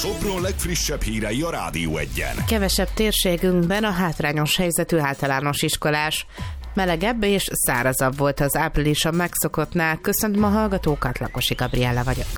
Sopron legfrissebb hírei a Rádió Egyen. Kevesebb térségünkben a hátrányos helyzetű általános iskolás. Melegebb és szárazabb volt az április a megszokottnál. Köszöntöm a hallgatókat, Lakosi Gabriella vagyok.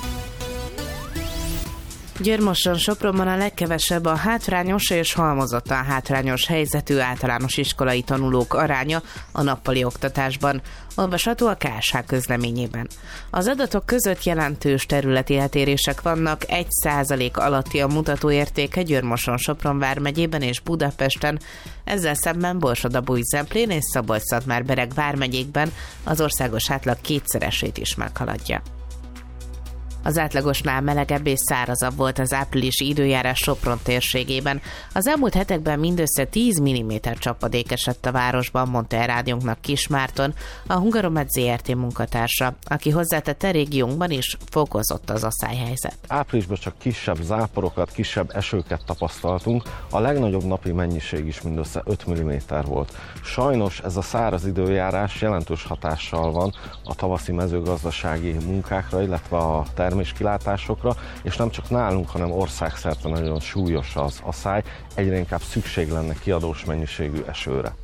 Győr-Moson, Sopronban a legkevesebb a hátrányos és halmozottan hátrányos helyzetű általános iskolai tanulók aránya a nappali oktatásban. Olvasható a KSH közleményében. Az adatok között jelentős területi eltérések vannak, 1% alatti a mutatóértéke Győr-Moson, Sopron vármegyében és Budapesten, ezzel szemben Borsod-Abaúj-Zemplén és Szabolcs-Szatmár-Bereg vármegyékben az országos átlag kétszeresét is meghaladja. Az átlagosnál melegebb és szárazabb volt az áprilisi időjárás Sopron térségében. Az elmúlt hetekben mindössze 10 mm csapadék esett a városban, mondta el rádiónknak Kis Márton, a Hungaromed Zrt. Munkatársa, aki hozzátette, régiónkban is fokozott az aszályhelyzet. Áprilisban csak kisebb záporokat, kisebb esőket tapasztaltunk, a legnagyobb napi mennyiség is mindössze 5 mm volt. Sajnos ez a száraz időjárás jelentős hatással van a tavaszi mezőgazdasági munkákra, illetve a terméskilátásokra, és nem csak nálunk, hanem országszerte nagyon súlyos az aszály, egyre inkább szükség lenne kiadós mennyiségű esőre.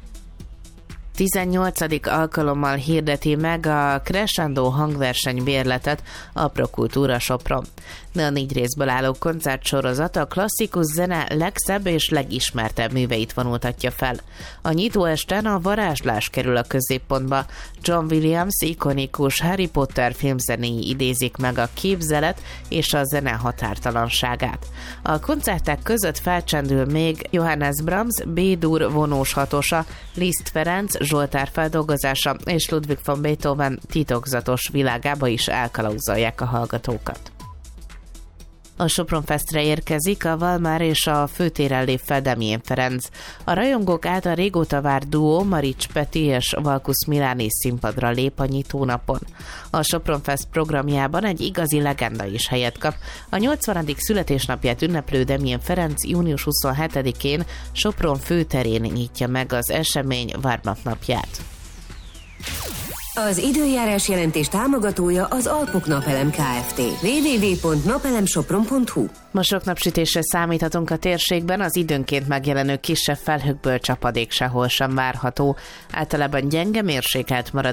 18. alkalommal hirdeti meg a Crescendo hangverseny bérletet a Prokultúra Sopron. A 4 részből álló koncertsorozat a klasszikus zene legszebb és legismertebb műveit vonultatja fel. A nyitó esten a varázslás kerül a középpontba. John Williams ikonikus Harry Potter filmzenéi idézik meg a képzelet és a zene határtalanságát. A koncertek között felcsendül még Johannes Brahms B-dur vonós hatosa, Liszt Ferenc Zsoltár feldolgozása és Ludwig van Beethoven titokzatos világába is elkalauzolják a hallgatókat. A Sopron Festre érkezik a Valmár és a főtéren lép fel Demjén Ferenc. A rajongók által régóta várt duó Marics Peti és Valkusz Miláni színpadra lép a nyitónapon. A Sopron Fest programjában egy igazi legenda is helyet kap. A 80. születésnapját ünneplő Demjén Ferenc június 27-én Sopron főterén nyitja meg az esemény Várnap-napját. Az időjárás jelentés támogatója az Alpok Napelem Kft. www.napelemsopron.hu. Ma sok napsütésre számíthatunk a térségben, az időnként megjelenő kisebb felhőkből csapadék sehol sem várható. Általában gyenge, mérsékelt marad